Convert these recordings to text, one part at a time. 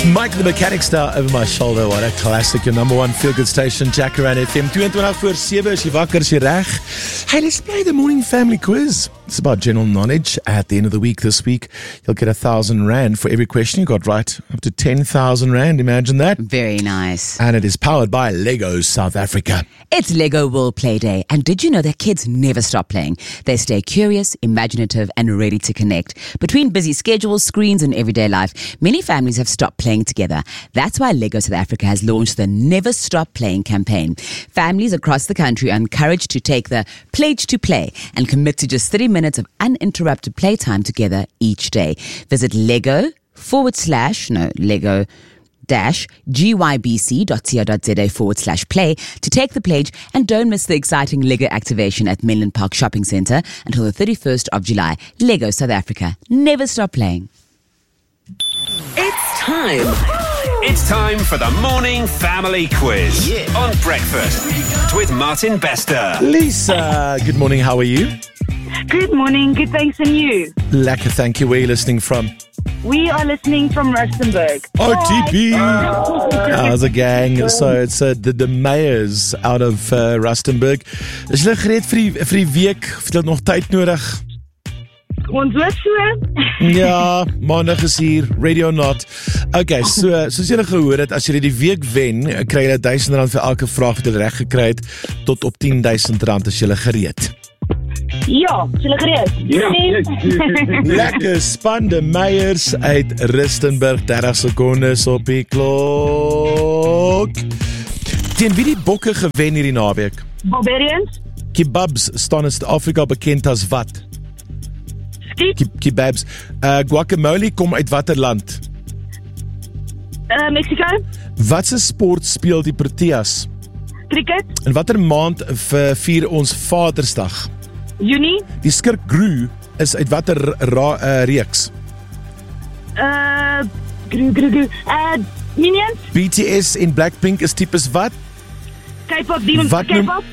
Mike the Mechanic Star over my shoulder. What a classic. Your number one feel-good station, Jacaranda FM. 22:07, as jy wakker, as jy reg. Hey, let's play the morning family quiz. It's about general knowledge. At the end of the week this week, you'll get 1,000 Rand for every question you got right. Up to 10,000 Rand, imagine that. Very nice. And it is powered by Lego South Africa. It's Lego World Play Day. And did you know that kids never stop playing? They stay curious, imaginative, and ready to connect. Between busy schedules, screens, and everyday life, many families have stopped playing together. That's why Lego South Africa has launched the Never Stop Playing campaign. Families across the country are encouraged to take the pledge to play and commit to just 30 minutes of uninterrupted playtime together each day. Visit Lego-GYBC.co.za/play to take the pledge, and don't miss the exciting Lego activation at Menlyn Park Shopping Centre until the 31st of July. Lego South Africa. Never stop playing. It's time. It's time for the morning family quiz on Breakfast with Martin Bester. Lisa, good morning. How are you? Good morning. Good, thanks, and you? Lekker, thank you. Where are you listening from? We are listening from Rustenburg. OTP! How's the gang? So it's the Meyers out of Rustenburg. Is julle gereed vir die week? Of het julle nog tyd nodig? Ons hoop so. Ja, maandag is hier, ready or not. Okay, so soos julle gehoor het, as julle die week wen, kry julle R1,000 vir elke vraag wat julle reg gekry het, tot op R10,000 as julle gereed. Ja, julle gereed? Ja. Lekker span, de Meyers uit Rustenburg, 30 secondes op die klok. Teen wie die bokke gewen hierdie naweek? Barbarians? Kebabs staan in Suid-Afrika bekend as wat? Kebabs. Guacamole kom uit watter land? Mexico? Watse sport speel die Proteas? Cricket? In watter maand vier ons Vadersdag? Junie? Die skurk Gru is uit watter reeks? Minions? BTS en Blackpink is tipes wat? K-pop, demon, Wat noem- K-pop?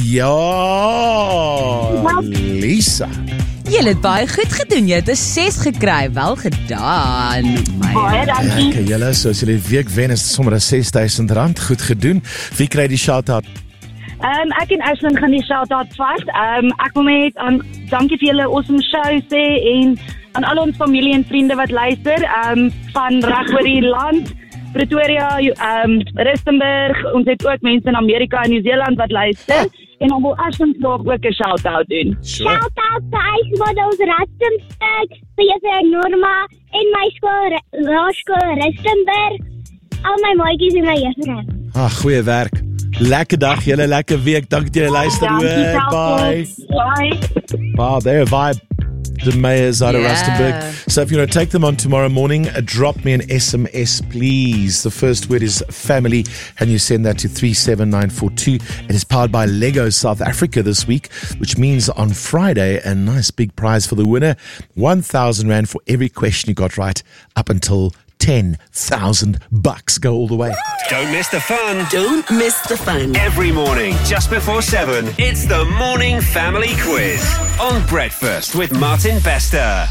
Ja, Lisa. Julle het baie goed gedoen. Jy het 'n 6 gekry. Wel gedaan. Baie dankie. Lekker julle, so as julle die week wen is dit sommer R6,000. Goed gedoen. Wie kry die shout-out? Ek en Ashlyn gaan die shout-out vat. Ek wil net dankie vir julle awesome show sê en aan al ons familie en vriende wat luister, van reg oor die land, Pretoria, Rustenburg, ons het ook mense in Amerika en Nieu-Seeland wat luister, en dan wil Ashlyn ook 'n shout-out doen. Shout-out to IJsmodels Rustenburg, vir juffrou Norma en my skool, Laerskool Rustenburg, al my maatjies en my juffrou. Goeie werk. Lekker dag julle, lekker week. Dankie dat julle luister. Dankie, Bye. Bye. Wow, they're a vibe. The Meyers out of Yeah. Rustenburg. So if you want to take them on tomorrow morning, drop me an SMS, please. The first word is family, and you send that to 37942. It is powered by Lego South Africa this week, which means on Friday, a nice big prize for the winner. 1,000 Rand for every question you got right, up until $10,000 go all the way. Don't miss the fun. Don't miss the fun. Every morning, just before 7, it's the morning family quiz on Breakfast with Martin Bester.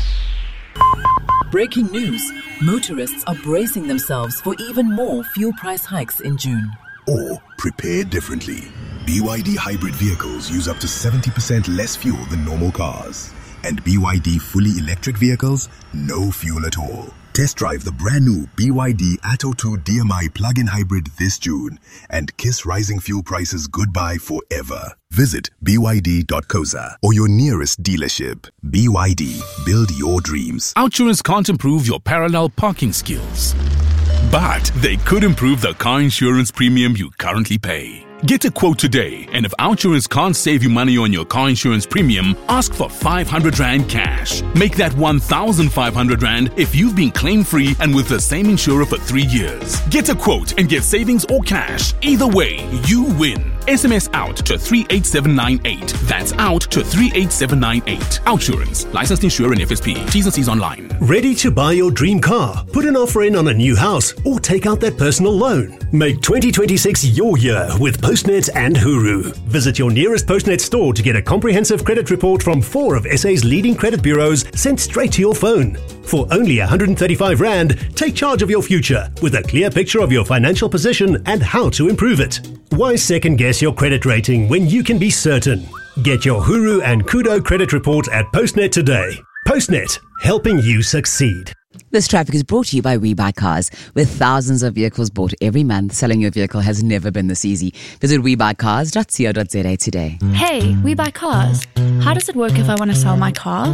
Breaking news. Motorists are bracing themselves for even more fuel price hikes in June. Or prepare differently. BYD hybrid vehicles use up to 70% less fuel than normal cars. And BYD fully electric vehicles, no fuel at all. Test drive the brand new BYD Atto 2 DMI plug-in hybrid this June and kiss rising fuel prices goodbye forever. Visit byd.coza or your nearest dealership. BYD, build your dreams. Outsurance can't improve your parallel parking skills, but they could improve the car insurance premium you currently pay. Get a quote today, and if Outsurance can't save you money on your car insurance premium, ask for 500 Rand cash. Make that 1,500 Rand if you've been claim-free and with the same insurer for 3 years. Get a quote and get savings or cash. Either way, you win. SMS out to 38798. That's out to 38798. Outsurance. Licensed insurer and FSP. T's and C's online. Ready to buy your dream car? Put an offer in on a new house or take out that personal loan. Make 2026 your year with Postnet and Huru. Visit your nearest Postnet store to get a comprehensive credit report from 4 of SA's leading credit bureaus sent straight to your phone. For only 135 Rand, take charge of your future with a clear picture of your financial position and how to improve it. Why second guess your credit rating when you can be certain? Get your Huru and Kudo credit report at Postnet today. Postnet, helping you succeed. This traffic is brought to you by We Buy Cars. With thousands of vehicles bought every month, selling your vehicle has never been this easy. Visit webuycars.co.za today. Hey, We Buy Cars. How does it work if I want to sell my car?